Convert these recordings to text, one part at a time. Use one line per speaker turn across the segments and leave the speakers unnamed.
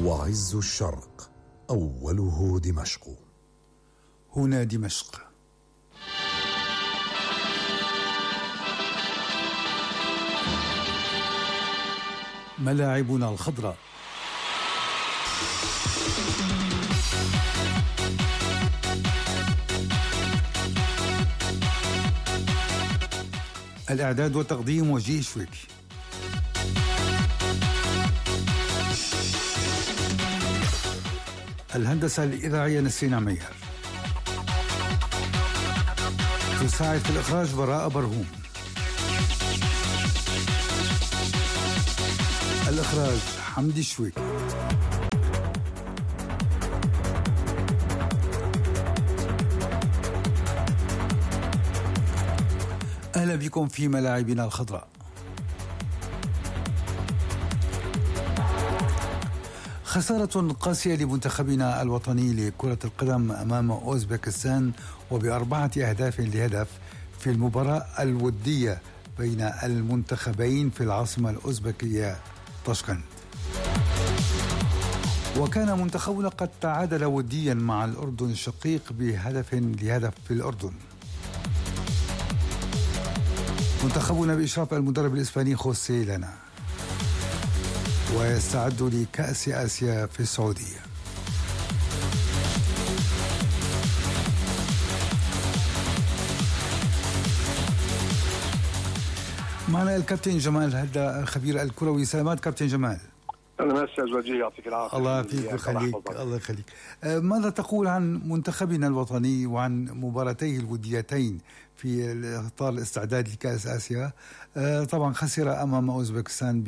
وعز الشرق أوله دمشق.
هنا دمشق. ملاعبنا الخضراء. الإعداد والتقديم وجيه شويكي. الهندسة الإذاعية نسرين عمير. تساعد في الإخراج براء برهوم. الإخراج حمدي شويكي. أهلا بكم في ملاعبنا الخضراء. خسارة قاسية لمنتخبنا الوطني لكرة القدم أمام أوزبكستان ب4-0 في المباراة الودية بين المنتخبين في العاصمة الأوزبكية طشقند. وكان منتخبنا قد تعادل وديا مع الأردن الشقيق ب0-0 في الأردن. منتخبنا بإشراف المدرب الإسباني خوسيه لانا ويستعد لكأس آسيا في السعودية. معنا الكابتن جمال هذا الخبير الكروي. سلامات كابتن جمال.
أنا أستاذ وجيه يعطيك العافية.
الله يعافيك ويخليك. الله يخليك. ماذا تقول عن منتخبنا الوطني وعن مباراتيه الوديتين في إطار الاستعداد لكأس آسيا؟ طبعا خسر أمام أوزبكستان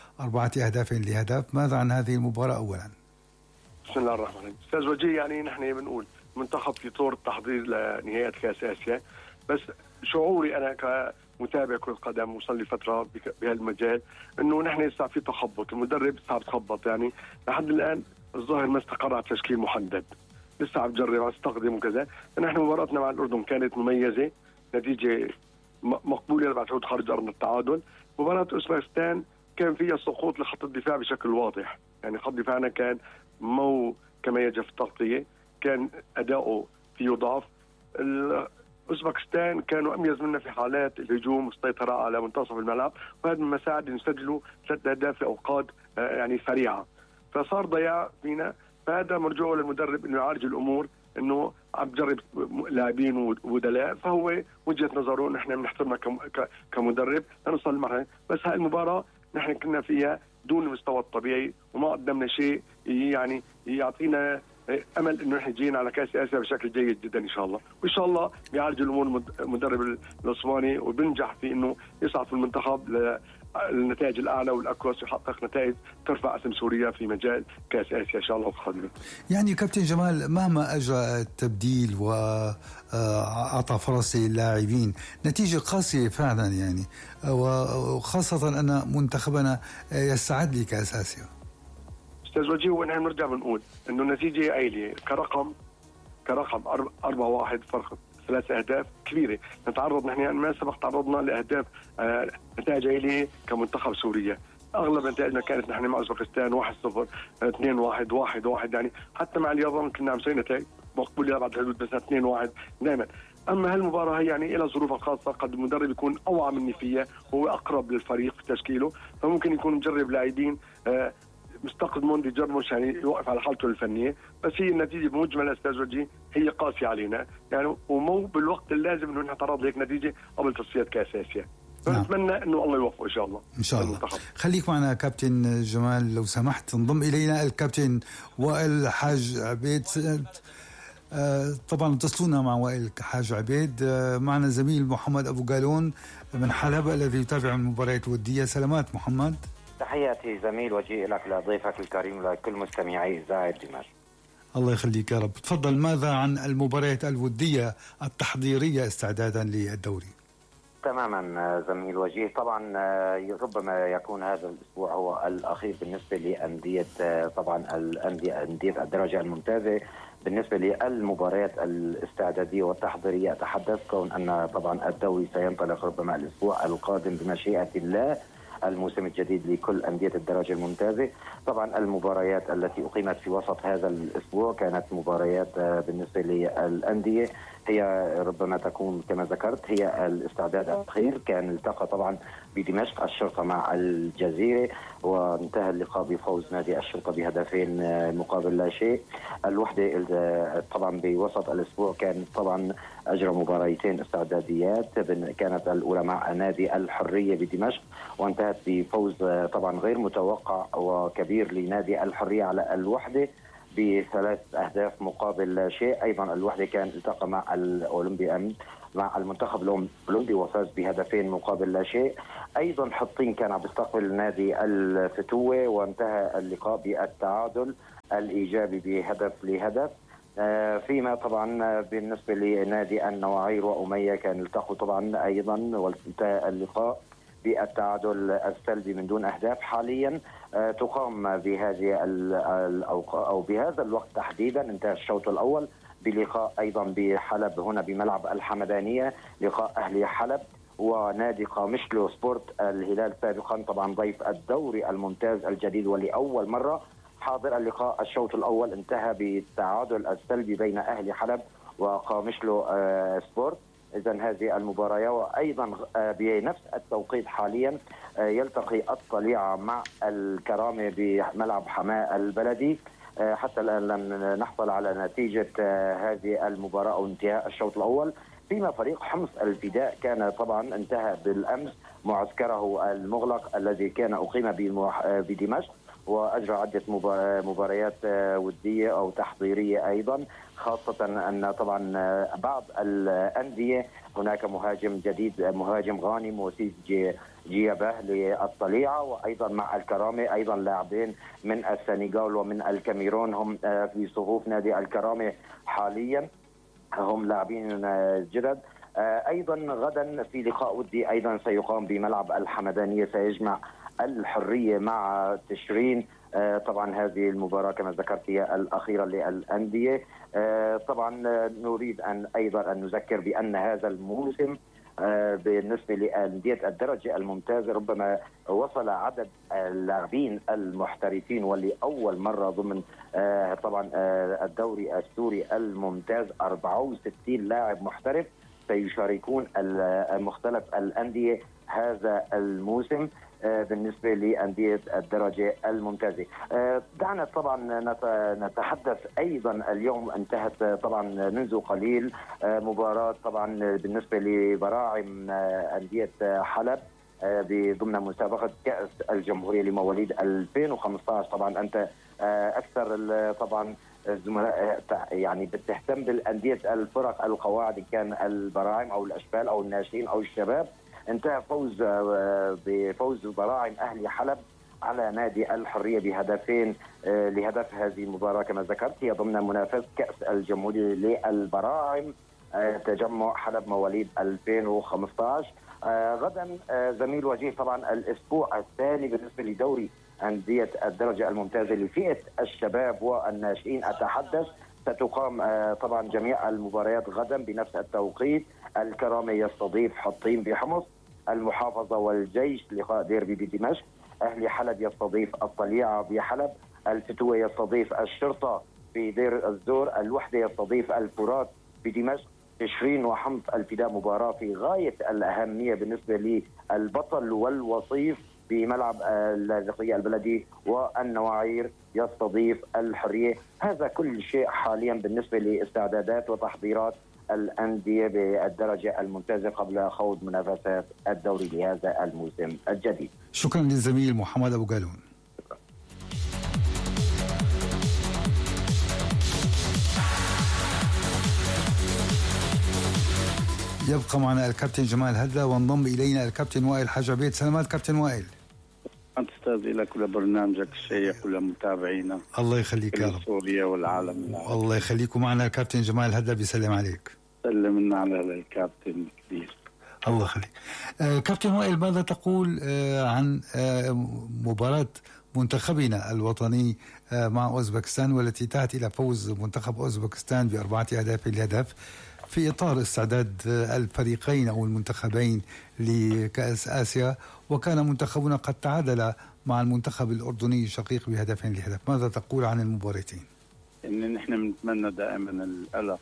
ب4-0. ماذا عن هذه المباراة أولا؟
بسم الله الرحمن الرحيم. أستاذ وجيه، يعني نحن بنقول منتخب في طور التحضير لنهاية كأس آسيا، بس شعوري أنا كمتابع كرة قدم وصل لي فترة بهالمجال إنه نحن لسه في تخبط، المدرب لسه عم تخبط، يعني لحد الآن الظاهر ما استقر على تشكيل محدد، لسه عم تجرب عم تستخدم وكذا. نحن مباراتنا مع الأردن كانت مميزة، نتيجة مقبولة بعد شوط خارج أرض التعادل. مباراة أوزبكستان كان فيها سقوط لخط الدفاع بشكل واضح، يعني خط دفاعنا كان مو كما يجب في التغطية، كان أداؤه فيه ضعف. أوزبكستان كانوا أميز منا في حالات الهجوم والسيطرة على منتصف الملعب، وهذا من مساعد يسجلوا 3 أهداف في أوقات يعني سريعة، فصار ضياع فينا. فهذا مرجوع للمدرب إنه يعالج الأمور، إنه عم بجرب لاعبين وبدلاء، فهو وجهة نظره نحن بنحترمها كمدرب لنوصل للمرحلة. بس هاي المباراة نحن كنا فيها دون المستوى الطبيعي وما قدمنا شيء يعني يعطينا امل انه نحن جايين على كاس اسيا بشكل جيد جدا ان شاء الله، وان شاء الله بيعالج الامور المدرب العثماني وبنجح في انه يصعد في المنتخب للنتائج الاعلى والاكوس، ويحقق نتائج ترفع اسم سوريا في مجال كاس اسيا ان شاء الله القادمه.
يعني كابتن جمال، مهما اجرى التبديل واعطى فرص للاعبين، نتيجه قاسيه فعلا يعني، وخاصه ان منتخبنا يستعد لكاس اسيا.
استاذ وجيه، ونحن نرجع بنقول انه النتيجه عاليه كرقم 4-1 فرق 3 أهداف كبيره. نتعرض نحن ما سبق تعرضنا لاهداف نتائج عاليه كمنتخب سوريا. اغلب نتائجنا كانت نحن مع اوزبكستان 1-0 2-1 1-1، يعني حتى مع اليابان كنا عم نسوي نتائج مقبوله بعد الحدود، بس 2-1 دائما. اما هالمباراه هي يعني لها ظروفها الخاصه، قد المدرب يكون اوعى مني فيها، هو اقرب للفريق في تشكيله، فممكن يكون مجرب لاعبين مستقدمون بيجربوش يعني يوقف على حالته الفنيه. بس هي النتيجه بمجمل استاذ وجيه هي قاسيه علينا يعني، ومو بالوقت اللازم انه نتعرض لهيك نتيجه قبل تصفيات كاس اسيا. نتمنى انه الله يوفقه ان شاء الله.
ان شاء الله. خليك معنا كابتن جمال لو سمحت. انضم الينا الكابتن وائل حاج عبيد. طبعا اتصلونا مع وائل حاج عبيد. معنا زميل محمد ابو قالون من حلب الذي يتابع المباريات الوديه. سلامات محمد.
تحياتي زميل وجيه لك لضيفك الكريم ولكل مستمعي إذاعة دمشق.
الله يخليك يا رب. تفضل، ماذا عن المباريات الودية التحضيرية استعدادا للدوري؟
تماما زميل وجيه، طبعا ربما يكون هذا الأسبوع هو الأخير بالنسبة لأندية طبعا أندية الدرجة الممتازة. بالنسبة للمباريات الاستعدادية والتحضيرية أتحدث كون أن طبعا الدوري سينطلق ربما الأسبوع القادم بمشيئة الله. الموسم الجديد لكل أندية الدرجة الممتازة. طبعا المباريات التي أقيمت في وسط هذا الأسبوع كانت مباريات بالنسبة للأندية هي ربما تكون كما ذكرت هي الاستعداد الأخير. كان التقى طبعا بدمشق الشرطة مع الجزيرة وانتهى اللقاء بفوز نادي الشرطة بهدفين مقابل لا شيء. الوحدة طبعا بوسط الأسبوع كان طبعا أجرى مباريتين استعداديات، كانت الأولى مع نادي الحرية بدمشق وانتهت بفوز طبعا غير متوقع وكبير لنادي الحرية على الوحدة ب3 أهداف مقابل لا شيء. أيضا الوحدة كان التقى مع الأولمبي مع المنتخب الأولمبي وفاز بهدفين مقابل لا شيء. أيضا حطين كان عم بيستقبل نادي الفتوة وانتهى اللقاء بالتعادل الإيجابي بهدف لهدف. فيما طبعا بالنسبة لنادي النواعير وأمية كان التقوا طبعا أيضا وانتهى اللقاء بالتعادل السلبي من دون أهداف. حاليا تقام بهذه الأوقات أو بهذا الوقت تحديدا انتهى الشوط الأول بلقاء أيضا بحلب هنا بملعب الحمدانية، لقاء أهلي حلب ونادي قامشلو سبورت. الهلال سابقا طبعا ضيف الدوري الممتاز الجديد ولأول مرة حاضر اللقاء. الشوط الأول انتهى بالتعادل السلبي بين أهلي حلب وقامشلو سبورت. إذا هذه المباراة وأيضا بنفس التوقيت حاليا يلتقي الطليعة مع الكرامة بملعب حماة البلدي. حتى الآن لم نحصل على نتيجة هذه المباراة أو انتهاء الشوط الأول. فيما فريق حمص الفداء كان طبعا انتهى بالأمس معسكره المغلق الذي كان أقيم بدمشق وأجرى عدة مباريات ودية أو تحضيرية أيضا، خاصة أن طبعا بعض الأندية هناك مهاجم جديد مهاجم غانم وسيس جيابه للطليعة وأيضا مع الكرامة أيضا لاعبين من السنغال ومن الكاميرون هم في صفوف نادي الكرامة حاليا هم لاعبين جدد. أيضا غدا في لقاء ودي أيضا سيقام بملعب الحمدانية سيجمع الحرية مع تشرين. طبعا هذه المباراة كما ذكرت هي الأخيرة للأندية. طبعا نريد أن أيضا أن نذكر بأن هذا الموسم بالنسبة لأندية الدرجة الممتازة ربما وصل عدد اللاعبين المحترفين ولأول مرة ضمن طبعا الدوري السوري الممتاز 64 لاعب محترف سيشاركون مختلف الأندية هذا الموسم بالنسبة لأندية الدرجة الممتازة. دعنا طبعا نتحدث أيضا اليوم انتهت طبعا منذ قليل مباراة طبعا بالنسبة لبراعم أندية حلب ضمن مسابقة كأس الجمهورية لمواليد 2015. طبعا أنت أكثر طبعا الزملاء يعني بتهتم بالأندية الفرق القواعد كان البراعم أو الأشبال أو الناشئين أو الشباب. انتهى بفوز براعم أهلي حلب على نادي الحرية بهدفين لهدف. هذه المباراة كما ذكرت هي ضمن منافسة كأس الجمهورية للبراعم تجمع حلب مواليد 2015. غدا زميل وجيه طبعا الأسبوع الثاني بالنسبة لدوري أندية الدرجة الممتازة لفئة الشباب والناشئين أتحدث. ستقام طبعا جميع المباريات غدا بنفس التوقيت. الكرامة يستضيف حطين بحمص، المحافظة والجيش لقاء ديربي بدمشق، أهلي حلب يستضيف الطليعة بحلب، الفتوة يستضيف الشرطة في دير الزور، الوحدة يستضيف الفرات بدمشق، تشرين وحمص الفداء مباراة في غاية الأهمية بالنسبة للبطل والوصيف بملعب اللاذقية البلدي، والنواعير يستضيف الحرية. هذا كل شيء حاليا بالنسبة لاستعدادات وتحضيرات الأندية بالدرجة الممتازة قبل خوض منافسات الدوري لهذا الموسم الجديد.
شكرا للزميل محمد أبو جالون. يبقى معنا الكابتن جمال هدى وانضم إلينا الكابتن وائل حاج عبيد. سلامات كابتن وائل.
أستاذ لك ولبرنامجك الشيق ولمتابعينا.
الله يخليك يا رب.
سوريا والعالم.
الله يخليك. ومعنا الكابتن جمال هدى بيسلم عليك.
سلم لنا على الكابتن الكبير.
الله يخليك. كابتن وائل ماذا تقول عن مباراة منتخبنا الوطني مع أوزبكستان والتي انتهت إلى فوز منتخب أوزبكستان ب4 أهداف لهدف في إطار استعداد الفريقين أو المنتخبين لكأس آسيا، وكان منتخبنا قد تعادل مع المنتخب الأردني الشقيق بهدفين لهدف. ماذا تقول عن المباراتين؟
إن نحن بنتمنى دائما الألف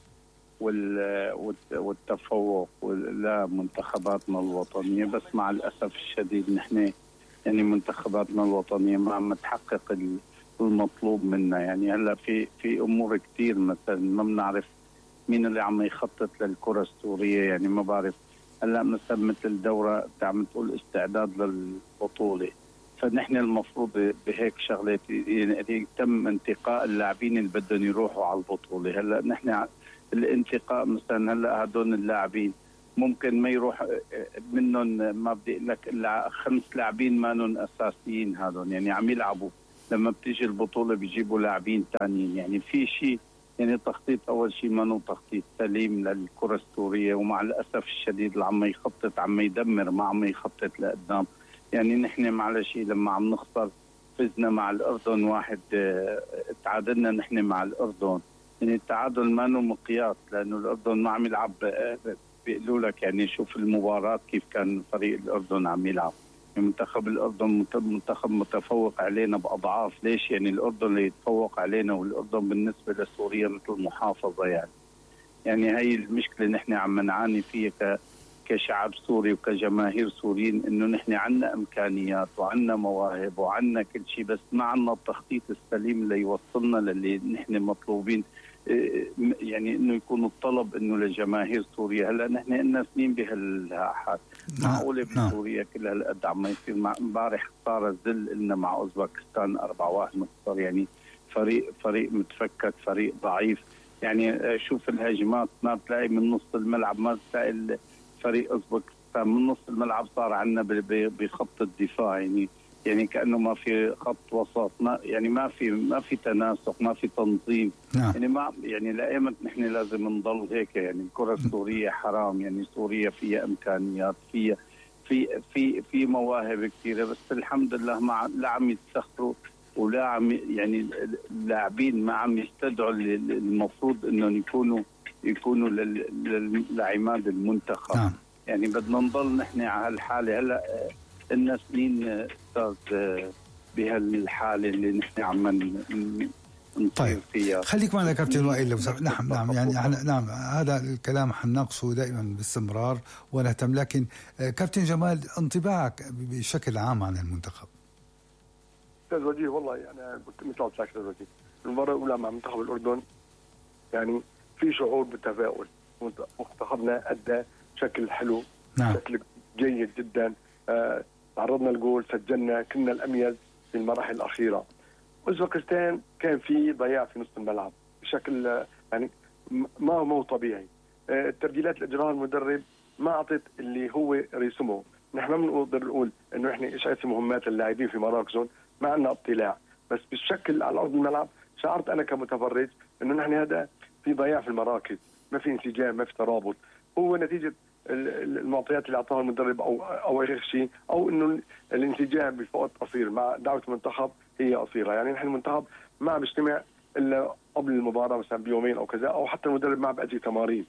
والتفوق لمنتخباتنا الوطنية، بس مع الأسف الشديد نحن يعني منتخباتنا الوطنية ما عم تحقق المطلوب منا. يعني هلا في أمور كتير، مثلا ما بنعرف مين اللي عم يخطط للكرة السورية. يعني ما بعرف هلا مثل الدورة عم تقول استعداد للبطولة، فنحن المفروض بهيك شغلات يعني تم انتقاء اللاعبين اللي بدهم يروحوا على البطولة. هلا نحن الانتقاء مثلا هلا هدول اللاعبين ممكن ما يروح منهم، ما بدي اقول لك الا 5 لاعبين مانن اساسيين هذول، يعني عم يلعبوا. لما بتيجي البطولة بيجيبوا لاعبين ثانيين. يعني في شيء يعني تخطيط أول شيء ما تخطيط سليم للكرة السورية، ومع الأسف الشديد اللي عم يخطط عم يدمر، ما عم يخطط لقدام. يعني نحن معلش لما عم نخسر فزنا مع الأردن 1، تعادلنا نحن مع الأردن. يعني التعادل ما مقياس، لأنه الأردن ما عم يلعب. بيقولوا لك يعني شوف المباراة كيف كان فريق الأردن عم يلعب. منتخب الأردن منتخب متفوق علينا بأضعاف. ليش؟ يعني الأردن اللي يتفوق علينا، والأردن بالنسبة لسوريا مثل محافظة. يعني هاي المشكلة نحن عم نعاني فيها كشعب سوري وكجماهير سوريين، إنه نحن عنا إمكانيات وعنا مواهب وعنا كل شيء، بس ما عنا التخطيط السليم اللي يوصلنا للي نحن مطلوبين. يعني انه يكون الطلب انه لجماهير سوريا. هلا نحن لنا سنين بهالحال، معقوله بسوريا كل هالقد عم يصير. امبارح صار الذل لنا مع اوزبكستان 4-1 مخسر. يعني فريق متفكك، فريق ضعيف. يعني شوف الهجمات ما بتلاقي من نص الملعب، ما بتلاقي فريق اوزبكستان من نص الملعب صار عندنا بخط الدفاع. يعني كأنه ما في خط وسط، يعني ما في تناسق، ما في تنظيم. يعني ما يعني لأيمت نحن لازم نضل هيك. يعني الكرة السورية حرام. يعني سوريا فيها إمكانيات، في مواهب كثيرة، بس الحمد لله لا عم يتسخروا ولا عم يعني اللاعبين ما عم يستدعوا المفروض انهم يكونوا لعماد المنتخب. يعني بدنا نضل نحن على هالحالة. هلا لنا سنين استاذ بهالحالة اللي نحن عم نصير فيها.
خليك معنا كابتن وائل لو سمحت. نعم يعني نعم هذا الكلام حنناقشه دائما باستمرار ونهتم، لكن كابتن جمال انطباعك بشكل عام عن المنتخب؟
استاذ وجيه والله يعني مثل ما استاذ وجيه المباراة الأولى مع منتخب الأردن يعني في شعور بالتفاؤل. منتخبنا أدى بشكل حلو، بشكل جيد جدا. تعرضنا لجول، سجلنا، كنا الأميز في المراحل الأخيرة. أوزبكستان كان في ضياع في نصف الملعب بشكل يعني ما هو طبيعي. التبديلات اللي اجراها المدرب ما أعطت اللي هو رسمه. نحن ما بنقدر نقول إنه إحنا إيش عايز مهمات اللاعبين في مراكزهم، ما عندنا اطلاع، بس بالشكل على أرض الملعب شعرت أنا كمتفرج إنه نحن هذا في ضياع في المراكز، ما في انسجام، ما في ترابط. هو نتيجة المعطيات اللي اعطاها المدرب او غير شيء، او انه الانسجام بفوقت قصير مع دعوه المنتخب هي قصيره. يعني نحن المنتخب ما بيجتمع الا قبل المباراه مثلا بيومين او كذا، او حتى المدرب ما بيأجي تمارين.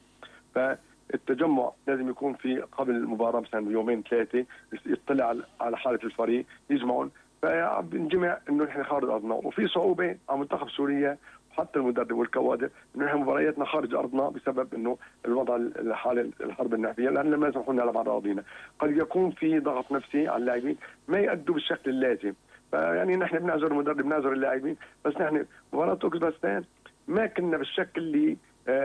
فالتجمع لازم يكون في قبل المباراه مثلا بيومين 3، يطلع على حاله الفريق، يجمعون، فبنجمع انه نحن خارج ارضنا. وفي صعوبه على منتخب سوريا حتى المدرب والكوادر انه نحن مبارياتنا خارج ارضنا بسبب انه الوضع الحالي الحرب النفسيه، لان لما يسمحوا لنا نلعب على اراضينا قد يكون في ضغط نفسي على اللاعبين ما يأدوا بالشكل اللازم. فيعني نحن بنعذر المدرب، بنعذر اللاعبين، بس نحن مباراه اوزبكستان ما كنا بالشكل اللي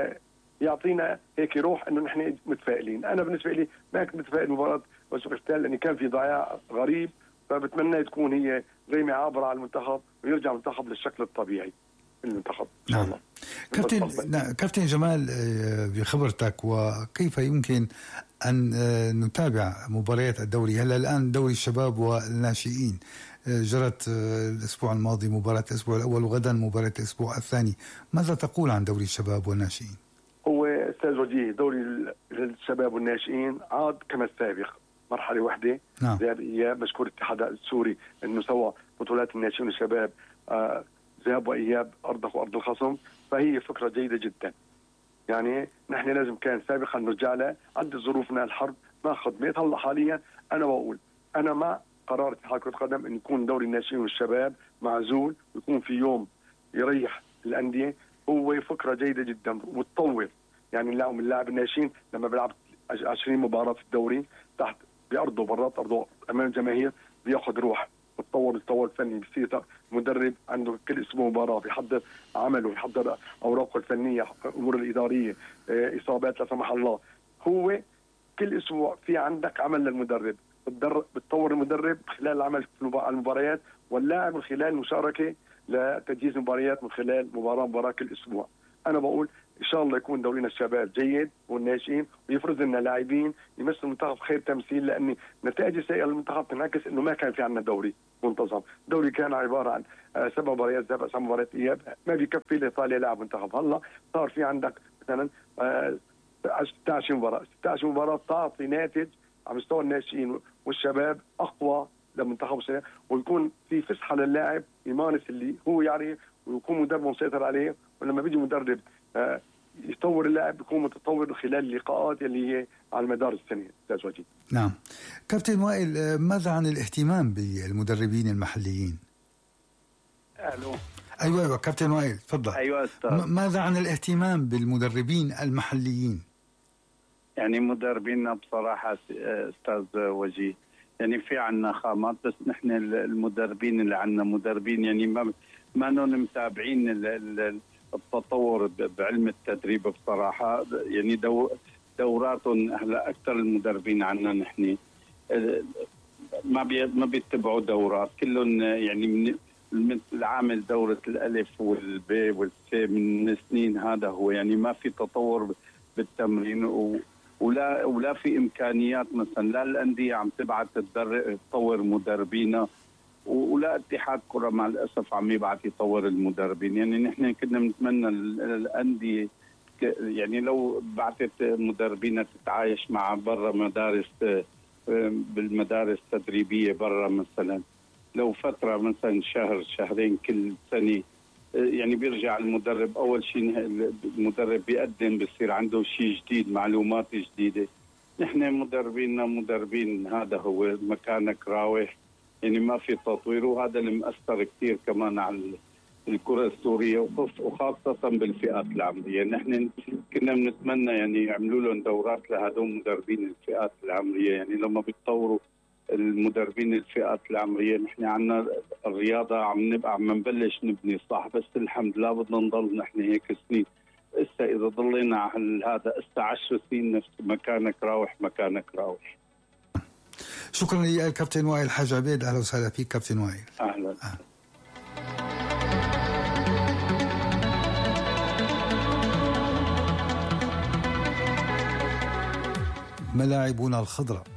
يعطينا هيك روح انه نحن متفائلين. انا بالنسبه لي ما كنت متفائل مباراه اوزبكستان لان كان في ضياع غريب، فبتمنى تكون هي زي عابره على المنتخب ويرجع المنتخب للشكل الطبيعي المنتخب ان شاء الله.
كابتن جمال، بخبرتك وكيف يمكن أن نتابع مباريات الدوري؟ هلا الآن دوري الشباب والناشئين جرت الأسبوع الماضي مباراة الأسبوع الأول، وغدا مباراة الأسبوع الثاني. ماذا تقول عن دوري الشباب والناشئين؟
هو أستاذ وجيه دوري الشباب والناشئين عاد كما السابق، مرحلة واحدة. ذهب إياب، مشكور الاتحاد السوري أنه سوى بطولات الناشئين والشباب ذهاب وإياب أرضه وأرض الخصم، فهي فكرة جيدة جدا. يعني نحن لازم كان سابقا نرجع له، عندي ظروفنا الحرب ما خدمت. هلا حاليا انا بقول انا مع قرار اتحاد كرة القدم ان يكون دوري الناشئين والشباب معزول ويكون في يوم يريح الانديه. هو فكره جيده جدا وتطور، يعني اللاعب الناشئين لما بيلعب 20 مباراه في الدوري تحت بارضه برات ارضه امام الجماهير بياخذ روح بتطور فني، بصير مدرب عنده كل اسبوع مباراه بيحضر عمله، بيحضر اوراقه الفنيه، امور الاداريه، اصابات لا سمح الله. هو كل اسبوع في عندك عمل للمدرب، بتطور المدرب خلال العمل في المباريات، واللاعب من خلال المشاركه لتجهيز مباريات من خلال مباراه كل اسبوع. انا بقول ان شاء الله يكون دورينا الشباب جيد والناشئين ويفرز لنا لاعبين يمثلوا المنتخب خير تمثيل، لان نتائج السيئه للمنتخب تنعكس انه ما كان في عندنا دوري منتظم. دوري كان عباره عن 7 مباريات ذهاب 7 مباريات اياب، ما بيكفي لايطاليا لاعب منتخب. هلا صار في عندك مثلا 16 مباراه تعطي ناتج على مستوى الناشئين والشباب اقوى لمنتخب السنة، ويكون في فسحه للاعب يمارس اللي هو يعني ويكون مدرب مسيطر عليه. ولما بيجي مدرب يطور اللاعب بيكون متطور خلال اللقاءات اللي هي على مدار السنه. استاذ وجيه.
نعم كابتن وائل، ماذا عن الاهتمام بالمدربين المحليين؟
الو.
ايوه كابتن وائل تفضل.
ايوه استاذ.
ماذا عن الاهتمام بالمدربين المحليين؟
يعني مدربينا بصراحه استاذ وجيه يعني في عنا خامات، بس نحن المدربين اللي عنا مدربين يعني ما متابعين التطور بعلم التدريب بصراحه. يعني دوراتهم هلا اكثر المدربين عنا نحن ما بيتبعوا دورات، كلهم يعني من العامل دوره الالف والبي والسي من سنين. هذا هو يعني ما في تطور بالتمرين ولا في امكانيات مثلا لا الانديه عم تبعث تطور مدربينا ولا اتحاد كره مع الاسف عم يبعث يطور المدربين. يعني نحن كنا بنتمنى الانديه يعني لو بعثت مدربينا تتعايش مع برا مدارس بالمدارس التدريبيه برا، مثلا لو فتره مثلا شهر شهرين كل سنه، يعني بيرجع المدرب اول شيء المدرب بيقدم بصير عنده شيء جديد معلومات جديده. نحن مدربين هذا هو مكانك راوح، يعني ما في تطوير، وهذا اللي مأثر كثير كمان على الكرة السورية وخاصة بالفئات العمرية. نحن كنا بنتمنى يعني يعملوا لهم دورات لهذول مدربين الفئات العمرية، يعني لما بيتطوروا المدربين الفئات العمرية. نحن عنا الرياضة عم نبلش نبني صح، بس الحمد لله بدنا نضل نحن هيك سنين. إذا ضلينا على هذا 10 سنين نفس مكانك راوح مكانك راوح.
شكرا لك كابتن وائل حاج عبيد، أهلا وسهلا فيك كابتن وائل.
أهلا.
ملاعبنا الخضراء